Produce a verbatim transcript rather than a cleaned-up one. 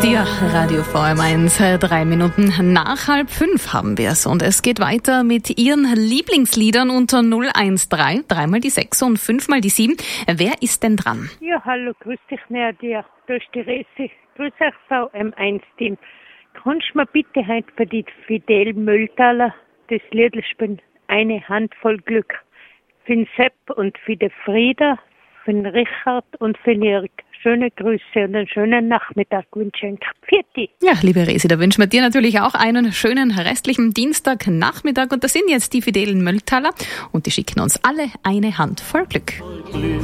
dir, Radio V M eins. Drei Minuten nach halb fünf haben wir es. Und es geht weiter mit Ihren Lieblingsliedern unter null eins drei, dreimal die sechs und fünfmal die sieben. Wer ist denn dran? Ja, hallo, grüß dich, Nadia. Du bist die Resi. Grüß euch, V M eins-Team. Kannst du mir bitte heute für die Fidel Mülltaler das Lied spielen? Eine Handvoll Glück. Für den Sepp und für die Frieda, für den Richard und für den Jörg. Schöne Grüße und einen schönen Nachmittag wünsche ich. Pfiat. Ja, liebe Resi, da wünschen wir dir natürlich auch einen schönen restlichen Dienstagnachmittag. Und das sind jetzt die Fidelen Mülltaler und die schicken uns alle eine Handvoll Glück.